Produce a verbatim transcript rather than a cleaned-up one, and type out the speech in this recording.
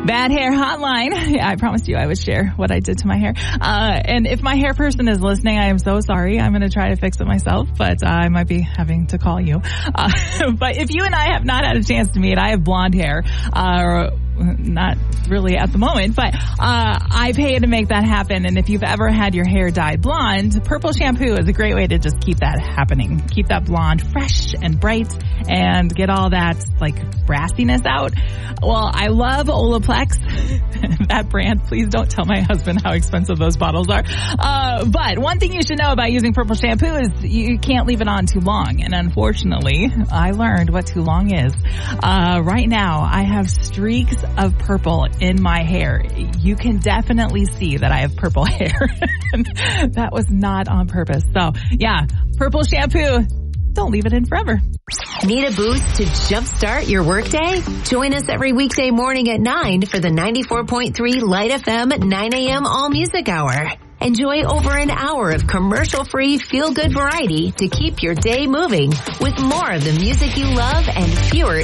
Bad Hair Hotline. I promised you I would share what I did to my hair. Uh, and if my hair person is listening, I am so sorry. I'm going to try to fix it myself, but uh, I might be having to call you. Uh, but if you and I have not had a chance to meet, I have blonde hair. Uh, not really at the moment, but uh, I pay to make that happen. And if you've ever had your hair dyed blonde, Purple shampoo is a great way to just keep that happening. Keep that blonde fresh and bright and get all that like brassiness out. Well, I love Olaplex, that brand. Please don't tell my husband how expensive those bottles are. Uh, but one thing you should know about using Purple shampoo is you can't leave it on too long. And unfortunately, I learned what too long is. Uh, right now, I have streaks of purple in my hair. You can definitely see that I have purple hair. That was not on purpose. So yeah, Purple shampoo. Don't leave it in forever. Need a boost to jumpstart your workday? Join us every weekday morning at nine for the ninety-four point three Light F M nine a.m. All Music Hour. Enjoy over an hour of commercial-free feel-good variety to keep your day moving with more of the music you love and fewer